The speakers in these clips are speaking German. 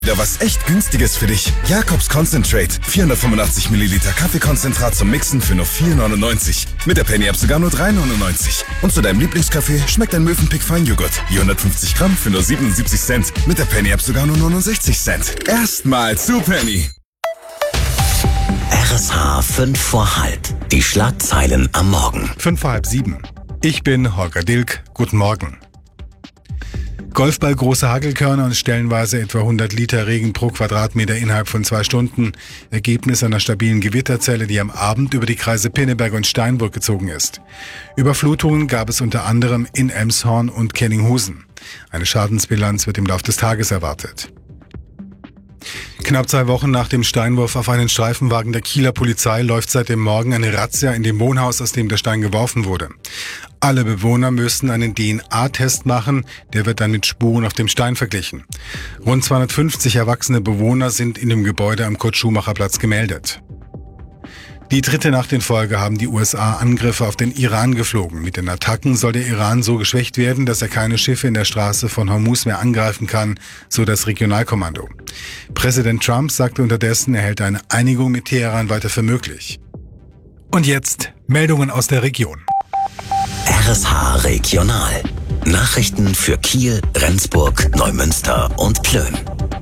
Wieder was echt Günstiges für dich. Jacobs Concentrate. 485 Milliliter Kaffeekonzentrat zum Mixen für nur 4,99. Mit der Penny-App sogar nur 3,99. Und zu deinem Lieblingskaffee schmeckt ein Mövenpick Feinjoghurt. Je 150 Gramm für nur 77 Cent. Mit der Penny-App sogar nur 69 Cent. Erstmal zu Penny. RSH 5 vor halb. Die Schlagzeilen am Morgen. 5 vor halb 7. Ich bin Holger Dilk. Guten Morgen. Golfball große Hagelkörner und stellenweise etwa 100 Liter Regen pro Quadratmeter innerhalb von 2 Stunden. Ergebnis einer stabilen Gewitterzelle, die am Abend über die Kreise Pinneberg und Steinburg gezogen ist. Überflutungen gab es unter anderem in Elmshorn und Kellinghusen. Eine Schadensbilanz wird im Laufe des Tages erwartet. Knapp 2 Wochen nach dem Steinwurf auf einen Streifenwagen der Kieler Polizei läuft seit dem Morgen eine Razzia in dem Wohnhaus, aus dem der Stein geworfen wurde. Alle Bewohner müssten einen DNA-Test machen, der wird dann mit Spuren auf dem Stein verglichen. Rund 250 erwachsene Bewohner sind in dem Gebäude am Kurt-Schumacher-Platz gemeldet. Die dritte Nacht in Folge haben die USA Angriffe auf den Iran geflogen. Mit den Attacken soll der Iran so geschwächt werden, dass er keine Schiffe in der Straße von Hormuz mehr angreifen kann, so das Regionalkommando. Präsident Trump sagte unterdessen, er hält eine Einigung mit Teheran weiter für möglich. Und jetzt Meldungen aus der Region. RSH Regional. Nachrichten für Kiel, Rendsburg, Neumünster und Plön.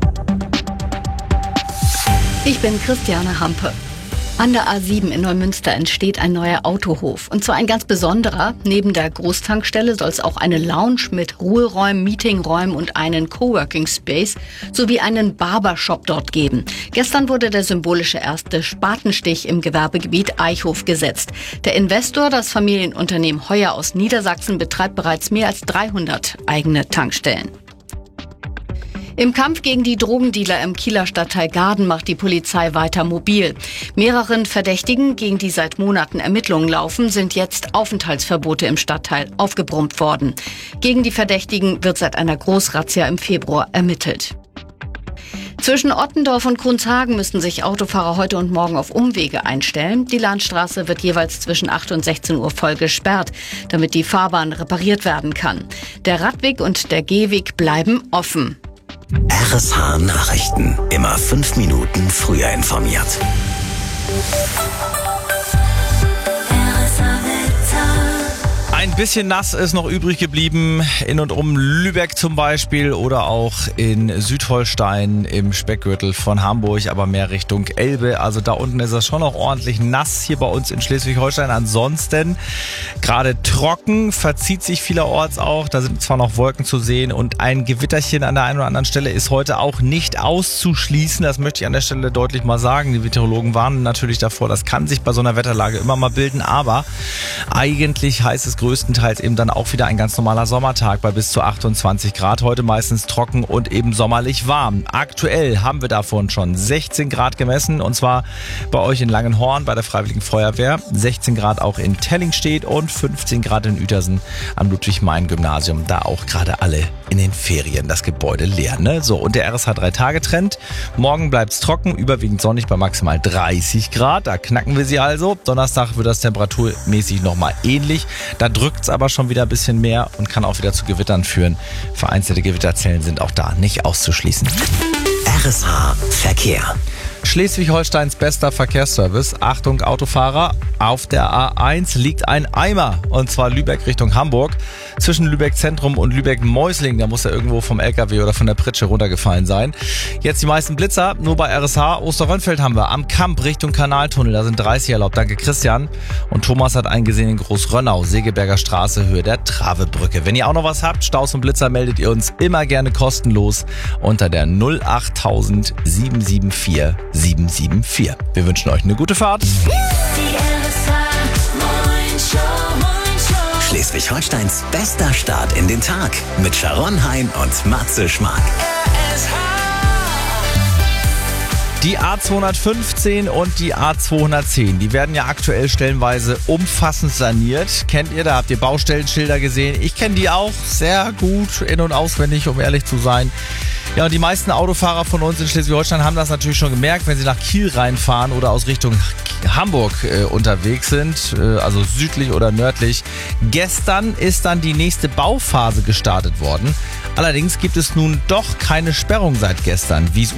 Ich bin Christiane Hampe. An der A7 in Neumünster entsteht ein neuer Autohof. Und zwar ein ganz besonderer. Neben der Großtankstelle soll es auch eine Lounge mit Ruheräumen, Meetingräumen und einen Coworking Space sowie einen Barbershop dort geben. Gestern wurde der symbolische erste Spatenstich im Gewerbegebiet Eichhof gesetzt. Der Investor, das Familienunternehmen Heuer aus Niedersachsen, betreibt bereits mehr als 300 eigene Tankstellen. Im Kampf gegen die Drogendealer im Kieler Stadtteil Gaden macht die Polizei weiter mobil. Mehreren Verdächtigen, gegen die seit Monaten Ermittlungen laufen, sind jetzt Aufenthaltsverbote im Stadtteil aufgebrummt worden. Gegen die Verdächtigen wird seit einer Großrazzia im Februar ermittelt. Zwischen Ottendorf und Kronshagen müssen sich Autofahrer heute und morgen auf Umwege einstellen. Die Landstraße wird jeweils zwischen 8 und 16 Uhr voll gesperrt, damit die Fahrbahn repariert werden kann. Der Radweg und der Gehweg bleiben offen. RSH Nachrichten. Immer 5 Minuten früher informiert. Ein bisschen nass ist noch übrig geblieben in und um Lübeck zum Beispiel oder auch in Südholstein im Speckgürtel von Hamburg, aber mehr Richtung Elbe. Also da unten ist es schon noch ordentlich nass hier bei uns in Schleswig-Holstein. Ansonsten gerade trocken, verzieht sich vielerorts auch. Da sind zwar noch Wolken zu sehen und ein Gewitterchen an der einen oder anderen Stelle ist heute auch nicht auszuschließen. Das möchte ich an der Stelle deutlich mal sagen. Die Meteorologen warnen natürlich davor, das kann sich bei so einer Wetterlage immer mal bilden, aber eigentlich heißt es größtenteils eben dann auch wieder ein ganz normaler Sommertag bei bis zu 28 Grad. Heute meistens trocken und eben sommerlich warm. Aktuell haben wir davon schon 16 Grad gemessen und zwar bei euch in Langenhorn bei der Freiwilligen Feuerwehr, 16 Grad auch in Tellingstedt und 15 Grad in Uetersen am Ludwig-Meyn-Gymnasium. Da auch gerade alle in den Ferien, das Gebäude leer, ne? So, und der RSH 3-Tage-Trend. Morgen bleibt es trocken, überwiegend sonnig bei maximal 30 Grad. Da knacken wir sie also. Donnerstag wird das temperaturmäßig nochmal ähnlich. Da drückt es aber schon wieder ein bisschen mehr und kann auch wieder zu Gewittern führen. Vereinzelte Gewitterzellen sind auch da nicht auszuschließen. RSH Verkehr. Schleswig-Holsteins bester Verkehrsservice. Achtung Autofahrer, auf der A1 liegt ein Eimer und zwar Lübeck Richtung Hamburg. Zwischen Lübeck Zentrum und Lübeck Meusling, da muss er irgendwo vom LKW oder von der Pritsche runtergefallen sein. Jetzt die meisten Blitzer, nur bei RSH. Osterrönfeld haben wir am Kamp Richtung Kanaltunnel, da sind 30 erlaubt. Danke Christian. Und Thomas hat einen gesehen in Großrönnau, Segeberger Straße, Höhe der Travebrücke. Wenn ihr auch noch was habt, Staus und Blitzer, meldet ihr uns immer gerne kostenlos unter der 08000 774 774. Wir wünschen euch eine gute Fahrt. Schleswig-Holsteins bester Start in den Tag mit Sharon Hein und Matze Schmark. Die A215 und die A210, die werden ja aktuell stellenweise umfassend saniert. Kennt ihr, da habt ihr Baustellenschilder gesehen. Ich kenne die auch sehr gut in- und auswendig, um ehrlich zu sein. Ja, und die meisten Autofahrer von uns in Schleswig-Holstein haben das natürlich schon gemerkt, wenn sie nach Kiel reinfahren oder aus Richtung Hamburg unterwegs sind, also südlich oder nördlich. Gestern ist dann die nächste Bauphase gestartet worden. Allerdings gibt es nun doch keine Sperrung seit gestern, wie es